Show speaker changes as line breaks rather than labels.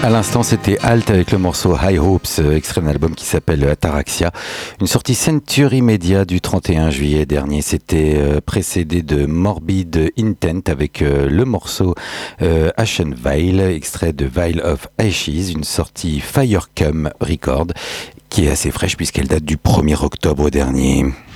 À l'instant, c'était Halt avec le morceau High Hopes, extrait d'un album qui s'appelle Ataraxia. Une sortie Century Media du 31 juillet dernier. C'était précédé de Morbid Intent avec le morceau Ashen Veil, extrait de Veil of Ashes, une sortie Firecum Record qui est assez fraîche puisqu'elle date du 1er octobre dernier.